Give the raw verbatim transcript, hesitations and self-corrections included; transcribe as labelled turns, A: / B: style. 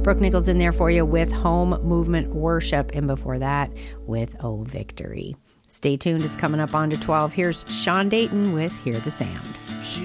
A: Brooke Nichols in there for you with Home Movement Worship, and before that with Oh Victory. Stay tuned. It's coming up on to twelve. Here's Sean Dayton with Hear the Sound.